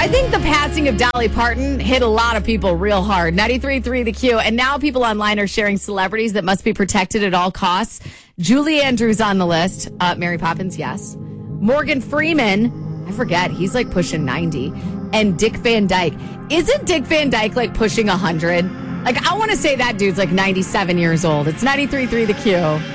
I think the passing of Dolly Parton hit a lot of people real hard. 93.3 The Q. And now people online are sharing celebrities that must be protected at all costs. Julie Andrews on the list. Mary Poppins, yes. Morgan Freeman, I forget, he's like pushing 90. And Dick Van Dyke. Isn't Dick Van Dyke like pushing 100? Like, I want to say that dude's like 97 years old. It's 93.3 The Q.